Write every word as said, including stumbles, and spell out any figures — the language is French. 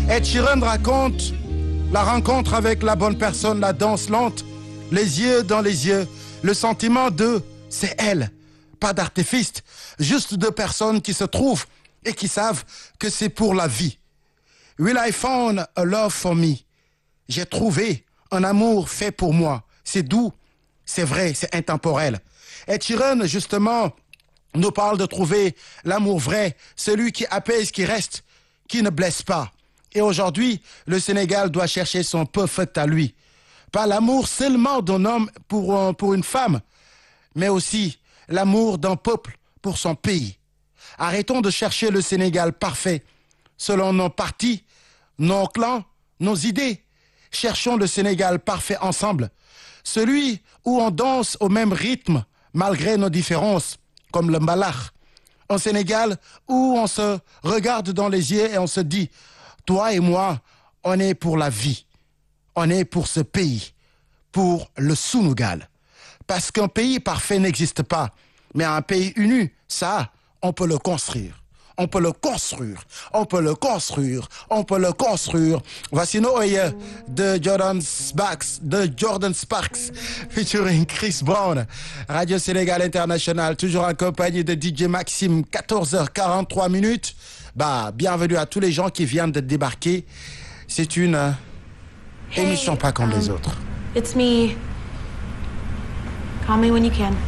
Ed Sheeran raconte la rencontre avec la bonne personne, la danse lente, les yeux dans les yeux, le sentiment de c'est elle, pas d'artifice, juste deux personnes qui se trouvent et qui savent que c'est pour la vie. Will I found a love for me? J'ai trouvé un amour fait pour moi. C'est doux, c'est vrai, c'est intemporel. Ed Sheeran, justement, nous parle de trouver l'amour vrai, celui qui apaise, qui reste, qui ne blesse pas. Et aujourd'hui, le Sénégal doit chercher son perfect à lui. Pas l'amour seulement d'un homme pour, pour une femme, mais aussi l'amour d'un peuple pour son pays. Arrêtons de chercher le Sénégal parfait selon nos partis, nos clans, nos idées. Cherchons le Sénégal parfait ensemble. Celui où on danse au même rythme malgré nos différences, comme le mbalax. Un Sénégal où on se regarde dans les yeux et on se dit « Toi et moi, on est pour la vie. On est pour ce pays, pour le Sunugal. » Parce qu'un pays parfait n'existe pas. Mais un pays uni, ça, on peut le construire. On peut le construire. On peut le construire. On peut le construire. Voici nos oeilleux de Jordan Sparks, de Jordan Sparks, featuring Chris Brown. Radio Sénégal International, toujours en compagnie de D J Maxime, quatorze heures quarante-trois minutes. Bah, bienvenue à tous les gens qui viennent de débarquer. C'est une euh, Hey, émission pas comme um, les autres. It's me. Call me when you can.